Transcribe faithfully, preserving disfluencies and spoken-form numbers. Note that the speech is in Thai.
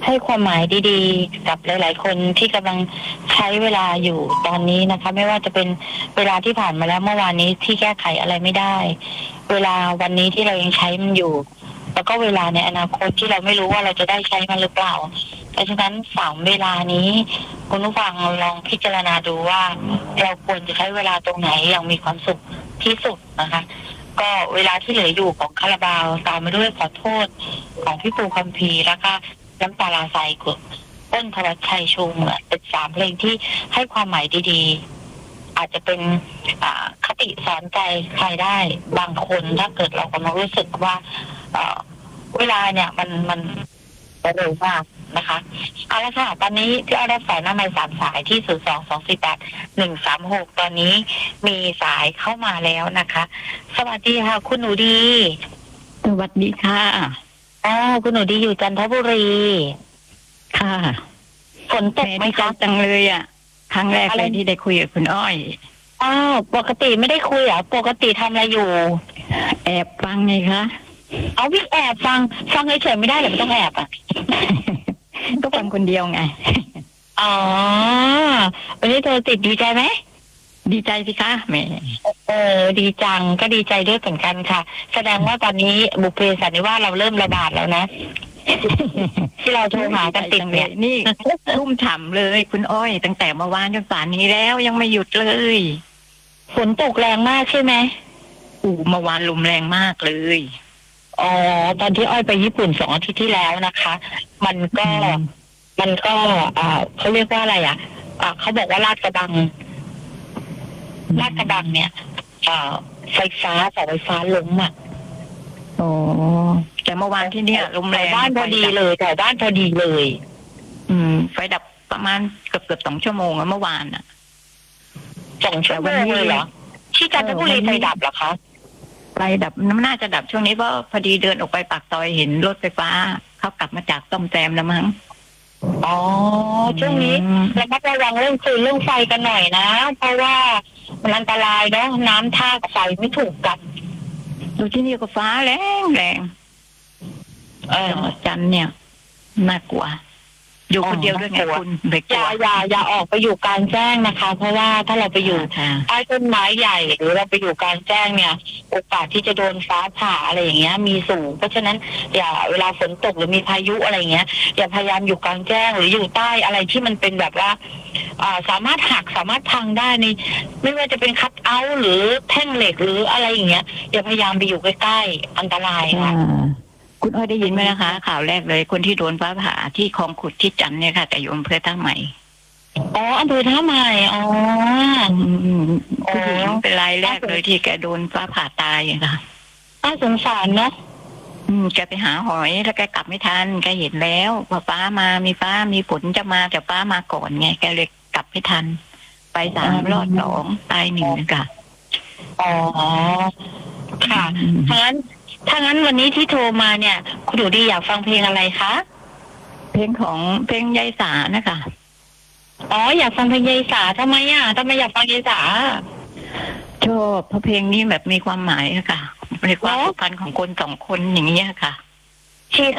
ให้ความหมายดีๆกับหลายๆคนที่กำลังใช้เวลาอยู่ตอนนี้นะคะไม่ว่าจะเป็นเวลาที่ผ่านมาแล้วเมื่อวานนี้ที่แก้ไขอะไรไม่ได้เวลาวันนี้ที่เรายังใช้มันอยู่แล้วก็เวลาในอนาคตที่เราไม่รู้ว่าเราจะได้ใช้มันหรือเปล่าเพราะฉะนั้นสามเวลานี้คุณผู้ฟังลองพิจารณาดูว่าเราควรจะใช้เวลาตรงไหนอย่างมีความสุขที่สุดนะคะก็เวลาที่เหลืออยู่ของคาราบาวตามมาด้วยขอโทษของพี่ปูคัมภีร์แล้วก็น้ำตาลาไซกุลต้นธวัชชัยชูเมืองเป็นสามเพลงที่ให้ความหมายดีๆอาจจะเป็นคติสอนใจใครได้บางคนถ้าเกิดเรากำลังรู้สึกว่าเวลาเนี่ยมันมันเร็วมากนะคะเอาละค่ะตอนนี้พี่อ้อได้สายหน้าไมค์สามสายที่ศูนย์สองสองสี่แปดหนึ่งสามหกตอนนี้มีสายเข้ามาแล้วนะคะสวัสดีค่ะคุณหนูดีสวัสดีค่ะอ๋อคุณหนูดีอยู่จันทบุรีค่ะฝนตกไหมคะจังเลยอ่ะครั้งแรกเลยที่ได้คุยกับคุณอ้อยอ้าวปกติไม่ได้คุยอ่ะปกติทำอะไรอยู่แอบฟังไงคะเอาพี่แอบฟังฟังเฉยๆไม่ได้หรอไม่ต้องแอบอ่ะก็ฟังคนเดียวไงอ๋อวันนี้เธอติดดีใจไหมดีใจสิคะแม่เออดีจังก็ดีใจด้วยเหมือนกันค่ะแสดงว่าตอนนี้บุพเพสันนิวาสเราเริ่มระบาดแล้วนะที่เราโทรหากันติดเนี่ยนี่ทุ่มฉ่ำเลยคุณอ้อยตั้งแต่เมื่อวานจนป่านนี้แล้วยังไม่หยุดเลยฝนตกแรงมากใช่ไหมอู้เมื่อวานลมแรงมากเลยอ๋อตอนที่อ้อยไปญี่ปุ่นสองอาทิตย์ที่แล้วนะคะมันก็มันก็อ่าเขาเรียกว่าอะไรอ่ะอ่าเขาบอกว่าลาดกระบังลาดกระบังเนี่ยอ่าไฟฟ้าเสาไฟฟ้าล้มอ่ะอ๋อแต่เมื่อวานที่เนี่ยลมแรงบ้านพอดีเลยแต่บ้านพอดีเลยอืมไฟดับประมาณเกือบเกือบสองชั่วโมงอะเมื่อวานอ่ะสองชั่วโมงเลยเหรอที่จันทบุรีไฟดับเหรอคะไฟดับน้ำน่าจะดับช่วงนี้เพราะพอดีเดินออกไปปากซอยเห็นรถไฟฟ้าเขากลับมาจากซ่อมแซมแล้วมั้งอ๋อช่วงนี้ระมัดระวังเรื่องฟืนเรื่องไฟกันหน่อยนะเพราะว่ามันอันตรายเนาะน้ำท่ากับไฟไม่ถูกกันดูที่นี่ก็ฟ้าแรงแรงเออจันเนี่ยน่ากลัวอยู่คนเดียวด้วยไงคุณอย่าอย่าอย่าออกไปอยู่กลางแจ้งนะคะเพราะว่าถ้าเราไปอยู่ใต้ต้นไม้ใหญ่หรือเราไปอยู่กลางแจ้งเนี่ยโอกาสที่จะโดนฟ้าผ่าอะไรอย่างเงี้ยมีสูงเพราะฉะนั้นอย่าเวลาฝนตกหรือมีพายุอะไรเงี้ยอย่าพยายามอยู่กลางแจ้งหรืออยู่ใต้อะไรที่มันเป็นแบบว่าอ่าสามารถหักสามารถพังได้ในไม่ว่าจะเป็นคัทเอาท์หรือแท่งเหล็กหรืออะไรอย่างเงี้ยอย่าพยายามไปอยู่ใกล้ๆอันตรายค่ะคุณอ้อยได้ยินไหมนะคะข่าวแรกเลยคนที่โดนฟ้าผ่าที่คลองขุดที่จันทร์เนี่ยค่ะแต่อยู่อำเภอท่าใหม่อ๋ออำเภอท่าใหม่อ๋อผู้หญิงเป็นรายแรกเลยที่แกโดนฟ้าผ่าตายค่ะน่าสงสารเนาะอืมแกไปหาหอยแล้วแกกลับไม่ทันแกเห็นแล้วว่าฟ้ามามีฟ้ามีฝนจะมาแต่ฟ้ามาก่อนไงแกเลยกลับไม่ทันไปสามรอดสองตายหนึ่งค่ะอ๋อค่ะเพราะฉะนั้นถ้างั้นวันนี้ที่โทรมาเนี่ยคุณดูดีอยากฟังเพลงอะไรคะเพลงของเพลงยายสานะคะอ๋ออยากฟังเพลงยายสาทำไมอ่ะทำไมอยากฟังยายสาชอบเพราะเพลงนี้แบบมีความหมายค่ะในความสัมพันธ์ของคนสองคนอย่างนี้ค่ะ